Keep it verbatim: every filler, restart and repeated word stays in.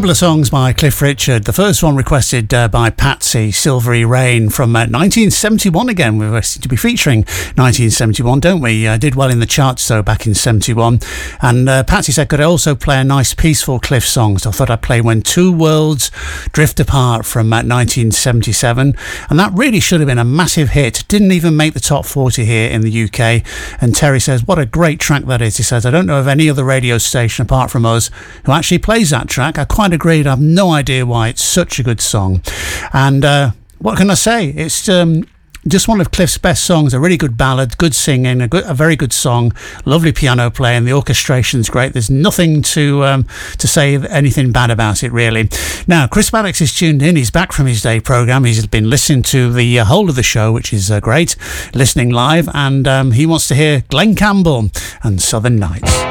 couple of songs by Cliff Richard. The first one requested uh, by Patsy, Silvery Rain, from uh, nineteen seventy-one again. We seem to be featuring nineteen seventy-one, don't we? Uh, did well in the charts, though, back in seventy-one. And uh, Patsy said, could I also play a nice, peaceful Cliff song? So I thought I'd play When Two Worlds Drift Apart from uh, nineteen seventy-seven. And that really should have been a massive hit. Didn't even make the top forty here in the U K. And Terry says, what a great track that is. He says, I don't know of any other radio station apart from us who actually plays that track. I quite agreed. I have no idea why. It's such a good song. And uh, what can I say? It's um, just one of Cliff's best songs. A really good ballad, good singing, a, good, a very good song, lovely piano playing. The orchestration's great. There's nothing to um, to say anything bad about it, really. Now, Chris Maddox is tuned in. He's back from his day programme. He's been listening to the uh, whole of the show, which is uh, great, listening live, and um, he wants to hear Glenn Campbell and Southern Nights.